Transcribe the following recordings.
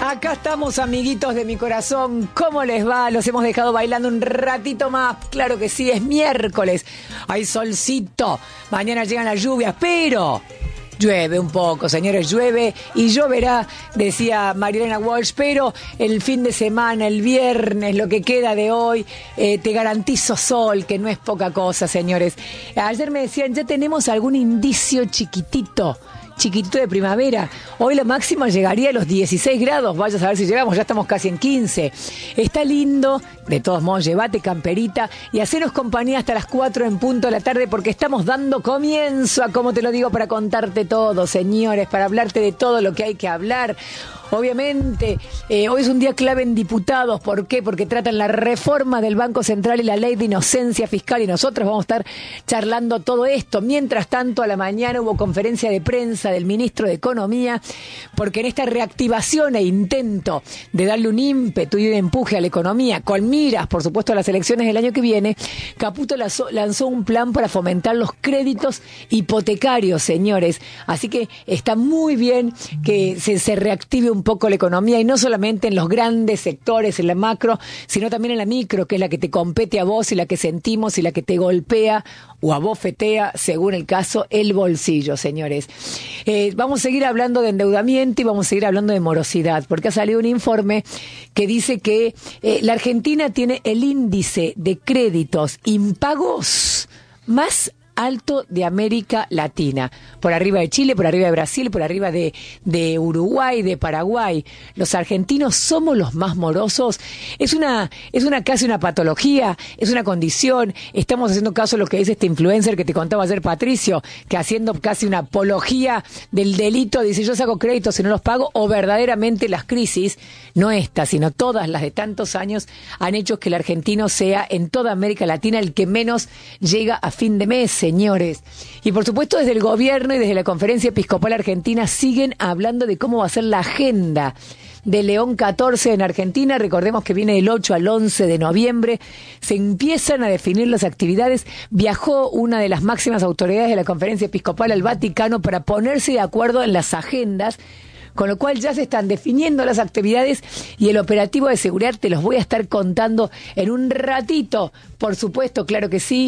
Acá estamos, amiguitos de mi corazón. ¿Cómo les va? Los hemos dejado bailando un ratito más. Claro que sí, es miércoles. Hay solcito. Mañana llegan las lluvias, pero llueve un poco, señores, llueve y lloverá, decía Marilena Walsh, pero el fin de semana, el viernes, lo que queda de hoy, te garantizo sol, que no es poca cosa, señores. Ayer me decían, ya tenemos algún indicio chiquitito de primavera. Hoy la máxima llegaría a los 16 grados. Vaya a saber si llegamos, ya estamos casi en 15. Está lindo. De todos modos, llevate camperita y hacenos compañía hasta las 4 en punto de la tarde, porque estamos dando comienzo a, como te lo digo, para contarte todo, señores, para hablarte de todo lo que hay que hablar. Obviamente, hoy es un día clave en diputados. ¿Por qué? Porque tratan la reforma del Banco Central y la ley de inocencia fiscal, y nosotros vamos a estar charlando todo esto. Mientras tanto, a la mañana hubo conferencia de prensa del ministro de Economía, porque en esta reactivación e intento de darle un ímpetu y un empuje a la economía, con miras, por supuesto, a las elecciones del año que viene, Caputo lanzó un plan para fomentar los créditos hipotecarios, señores. Así que está muy bien que se reactive un poco la economía, y no solamente en los grandes sectores, en la macro, sino también en la micro, que es la que te compete a vos y la que sentimos y la que te golpea o abofetea, según el caso, el bolsillo, señores. Vamos a seguir hablando de endeudamiento y vamos a seguir hablando de morosidad, porque ha salido un informe que dice que la Argentina tiene el índice de créditos impagos más alto de América Latina, por arriba de Chile, por arriba de Brasil, por arriba de Uruguay, de Paraguay. Los argentinos somos los más morosos. Es una casi una patología, es una condición. Estamos haciendo caso a lo que dice este influencer que te contaba ayer, Patricio, que haciendo casi una apología del delito, dice: yo saco créditos y no los pago. O verdaderamente las crisis, no esta, sino todas las de tantos años, han hecho que el argentino sea en toda América Latina el que menos llega a fin de mes, señores. Y por supuesto, desde el gobierno y desde la Conferencia Episcopal Argentina siguen hablando de cómo va a ser la agenda de León XIV en Argentina. Recordemos que viene del 8 al 11 de noviembre. Se empiezan a definir las actividades. Viajó una de las máximas autoridades de la Conferencia Episcopal al Vaticano para ponerse de acuerdo en las agendas, con lo cual ya se están definiendo las actividades y el operativo de seguridad te los voy a estar contando en un ratito, por supuesto, claro que sí.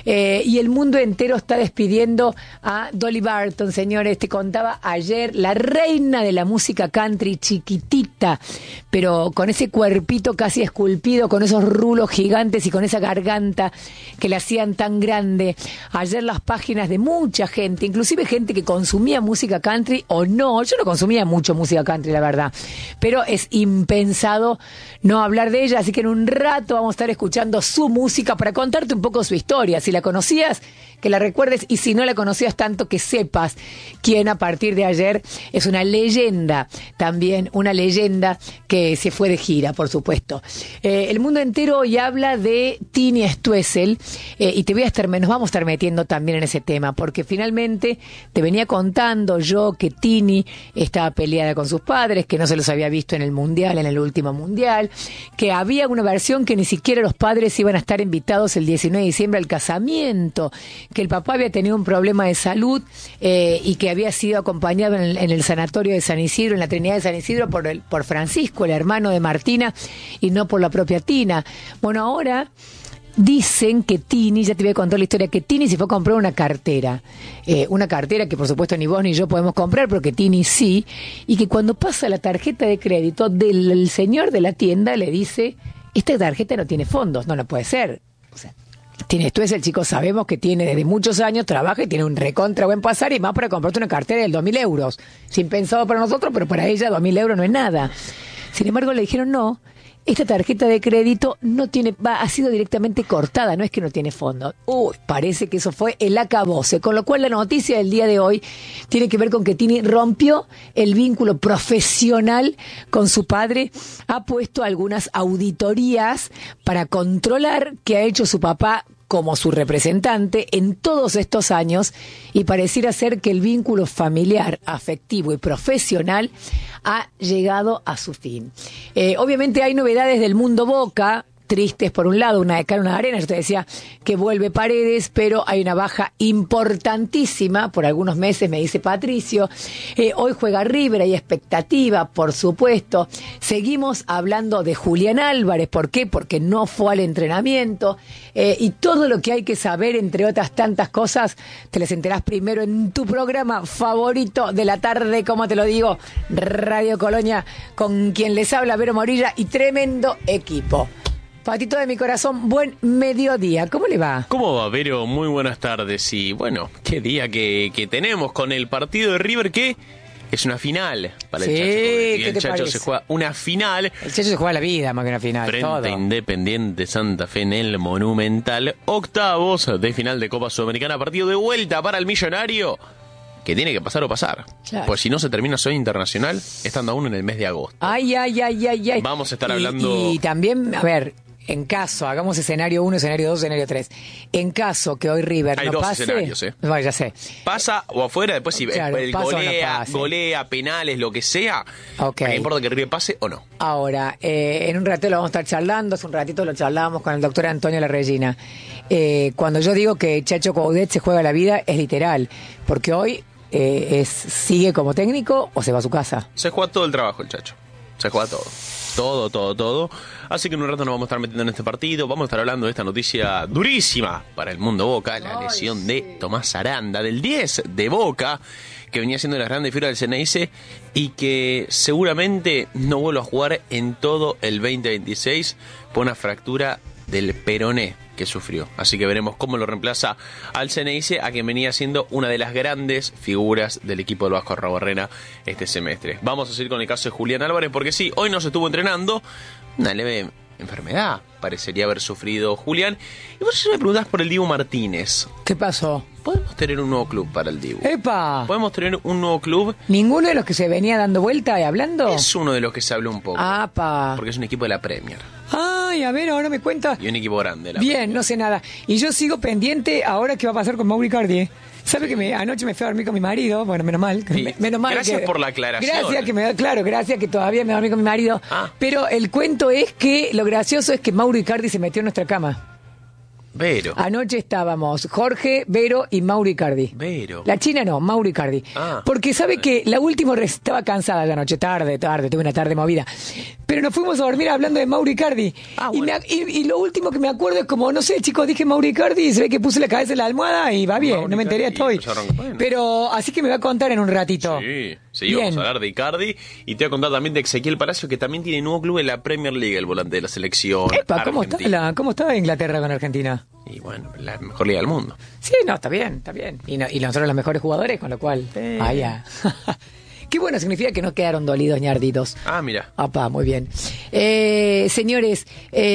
Y el mundo entero está despidiendo a Dolly Parton, señores. Te contaba ayer, la reina de la música country, chiquitita, pero con ese cuerpito casi esculpido, con esos rulos gigantes y con esa garganta que la hacían tan grande. Ayer las páginas de mucha gente, inclusive gente que consumía música country o no. Yo no consumía mucho música country, la verdad, pero es impensado no hablar de ella, así que en un rato vamos a estar escuchando su música para contarte un poco su historia. Si la conocías, que la recuerdes, y si no la conocías tanto, que sepas quién a partir de ayer es una leyenda, también una leyenda que se fue de gira, por supuesto. El mundo entero hoy habla de Tini Stoessel, y nos vamos a estar metiendo también en ese tema, porque finalmente te venía contando yo que Tini estaba peleada con sus padres, que no se los había visto en el mundial, en el último mundial, que había una versión que ni siquiera los padres iban a estar invitados el 19 de diciembre al casamiento, que el papá había tenido un problema de salud y que había sido acompañado en el sanatorio de San Isidro, en la Trinidad de San Isidro, por Francisco, el hermano de Martina, y no por la propia Tina. Bueno, ahora dicen que Tini, ya te voy a contar la historia, que Tini se fue a comprar una cartera que por supuesto ni vos ni yo podemos comprar, pero que Tini sí, y que cuando pasa la tarjeta de crédito del señor de la tienda le dice: esta tarjeta no tiene fondos. No puede ser. O sea, Tini Stoessel, el chico, sabemos que tiene desde muchos años, trabaja y tiene un recontra buen pasar, y más para comprarte una cartera de 2.000 euros. Sin pensado para nosotros, pero para ella 2.000 euros no es nada. Sin embargo, le dijeron: no, esta tarjeta de crédito ha sido directamente cortada, no es que no tiene fondo. Parece que eso fue el acabose. Con lo cual la noticia del día de hoy tiene que ver con que Tini rompió el vínculo profesional con su padre, ha puesto algunas auditorías para controlar qué ha hecho su papá como su representante en todos estos años, y pareciera ser que el vínculo familiar, afectivo y profesional ha llegado a su fin. Obviamente hay novedades del mundo Boca. tristes por un lado, una de cal, una de arena. Yo te decía que vuelve Paredes, pero hay una baja importantísima por algunos meses, me dice Patricio. Hoy juega River, hay expectativa, por supuesto. Seguimos hablando de Julián Álvarez. ¿Por qué? Porque no fue al entrenamiento. Y todo lo que hay que saber, entre otras tantas cosas, te las enterás primero en tu programa favorito de la tarde, como te lo digo, Radio Colonia, con quien les habla Vero Morilla y tremendo equipo. Patito de mi corazón, buen mediodía. ¿Cómo le va? ¿Cómo va, Vero? Muy buenas tardes. Y bueno, qué día que tenemos con el partido de River, que es una final para el Chacho. ¿Qué el te Chacho parece? se juega una final. El Chacho se juega la vida más que una final. Frente todo. a Independiente Santa Fe en el Monumental. Octavos de final de Copa Sudamericana. Partido de vuelta para el Millonario, que tiene que pasar o pasar. Claro. Pues si no se termina su internacional, estando aún en el mes de agosto. Ay. Vamos a estar hablando... Y también, a ver, en caso, hagamos escenario 1, escenario 2, escenario 3. En caso que hoy River Hay no dos pase... escenarios, ¿eh? Bueno, ya sé. Pasa o afuera, después si Claro, el pasa o no pase. golea, penales, lo que sea, Ok. no importa que River pase o no. Ahora, en un ratito lo vamos a estar charlando, hace un ratito lo charlábamos con el doctor Antonio Larregina. Cuando yo digo que Chacho Coudet se juega la vida, es literal, porque hoy sigue como técnico o se va a su casa. Se juega todo el trabajo el Chacho. Se juega todo. Todo. Así que en un rato nos vamos a estar metiendo en este partido. Vamos a estar hablando de esta noticia durísima para el mundo Boca. La lesión de Tomás Aranda, del 10 de Boca, que venía siendo de las grandes figuras del Ceneice y que seguramente no vuelve a jugar en todo el 2026 por una fractura del peroné que sufrió. Así que veremos cómo lo reemplaza al Ceneice, a quien venía siendo una de las grandes figuras del equipo del Vasco Arrobarrena este semestre. Vamos a seguir con el caso de Julián Álvarez, porque sí, hoy no se estuvo entrenando, una leve enfermedad parecería haber sufrido Julián. Y vos me preguntás por el Dibu Martínez. ¿Qué pasó? ¿Podemos tener un nuevo club para el Dibu? ¡Epa! ¿Podemos tener un nuevo club? ¿Ninguno de los que se venía dando vuelta y hablando? Es uno de los que se habló un poco. ¡Apa! Porque es un equipo de la Premier. Ay, a ver, ahora me cuenta. Y un equipo grande. Bien, no sé nada. Y yo sigo pendiente ahora qué va a pasar con Mauri Icardi. ¿Sabe que anoche me fui a dormir con mi marido? Bueno, menos mal. Sí. Menos mal. Gracias por la aclaración. Gracias que todavía me dormí con mi marido. Pero el cuento es que lo gracioso es que Mauri Icardi se metió en nuestra cama. Vero. Anoche estábamos Jorge, Vero y Mauri Icardi. Vero. La China no, Mauri Icardi. Porque sabe que la última estaba cansada de anoche, tarde, tuve una tarde movida. Pero nos fuimos a dormir hablando de Mauri Icardi. Bueno. Y lo último que me acuerdo es como, no sé, chicos, dije Mauri Icardi y se ve que puse la cabeza en la almohada y va bien, Mauri no me enteré Icardi, hasta hoy. bueno. Pero así que me va a contar en un ratito. Sí, Bien. vamos a hablar de Icardi y te voy a contar también de Ezequiel Palacio, que también tiene nuevo club en la Premier League, el volante de la selección. Epa, ¿cómo argentina. cómo está Inglaterra con Argentina? Y bueno, la mejor liga del mundo. Sí, no, está bien. Y nosotros los mejores jugadores, con lo cual... Vaya. Qué bueno, significa que no quedaron dolidos ni ardidos. Mira. Apa, muy bien. Señores,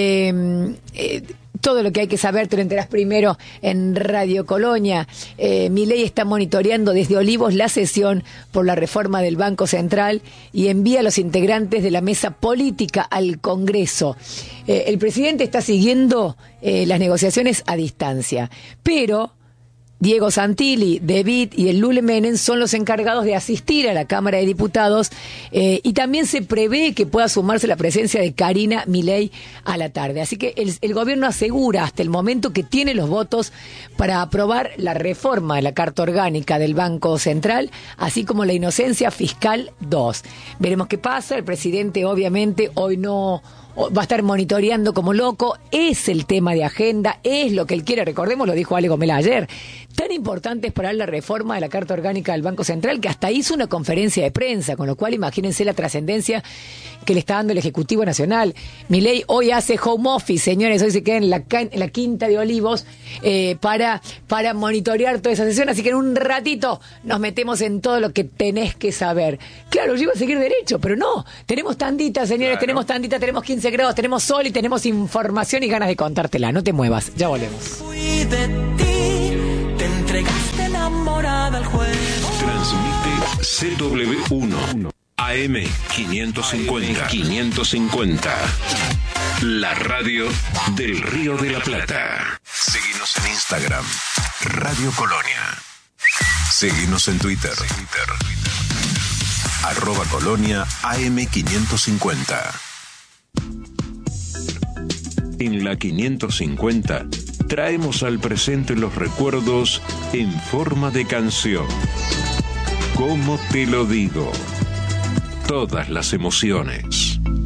todo lo que hay que saber te lo enterás primero en Radio Colonia. Milei está monitoreando desde Olivos la sesión por la reforma del Banco Central y envía a los integrantes de la mesa política al Congreso. El presidente está siguiendo las negociaciones a distancia, pero Diego Santilli, David y el Lule Menem son los encargados de asistir a la Cámara de Diputados y también se prevé que pueda sumarse la presencia de Karina Milei a la tarde. Así que el gobierno asegura hasta el momento que tiene los votos para aprobar la reforma de la Carta Orgánica del Banco Central, así como la inocencia fiscal 2. Veremos qué pasa. El presidente obviamente hoy no... va a estar monitoreando como loco, es el tema de agenda, es lo que él quiere, recordemos, lo dijo Ale Gomela ayer, tan importante es para él la reforma de la Carta Orgánica del Banco Central que hasta hizo una conferencia de prensa, con lo cual imagínense la trascendencia que le está dando el Ejecutivo Nacional. Milei hoy hace home office, señores, hoy se queda en la Quinta de Olivos para monitorear toda esa sesión, así que en un ratito nos metemos en todo lo que tenés que saber. Claro, yo iba a seguir derecho, pero no, tenemos tandita, señores, Claro. tenemos 15 grados, tenemos sol y tenemos información y ganas de contártela. No te muevas, ya volvemos. Fui de ti, te entregaste enamorada al juego. Transmite CW1 AM 550. La radio del Río de la Plata. Síguenos en Instagram, Radio Colonia. Síguenos en Twitter. @Colonia AM 550. En la 550 traemos al presente los recuerdos en forma de canción. ¿Cómo te lo digo? Todas las emociones.